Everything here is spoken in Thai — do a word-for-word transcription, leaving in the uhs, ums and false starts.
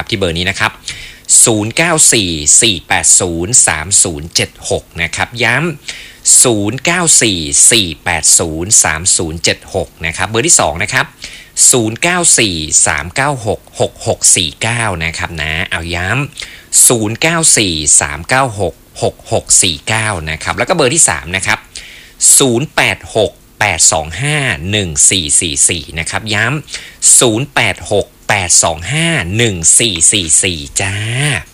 นะครับที่เบอร์นี้นะครับศูนย์ เก้า สี่ สี่ แปด ศูนย์ สาม ศูนย์ เจ็ด หกนะครับย้ำศูนย์ เก้า สี่ สี่ แปด ศูนย์ สาม ศูนย์ เจ็ด หกนะครับเบอร์ที่สองนะครับศูนย์ เก้า สี่ สาม เก้า หก หก หก สี่ เก้านะครับนะเอาย้ำศูนย์ เก้า สี่ สาม เก้า หก หก หก สี่ เก้านะครับแล้วก็เบอร์ที่สามนะครับศูนย์ แปด หก แปด สอง ห้า หนึ่ง สี่ สี่ สี่นะครับย้ำศูนย์ แปด หก แปด สอง ห้า หนึ่ง สี่ สี่ สี่จ้า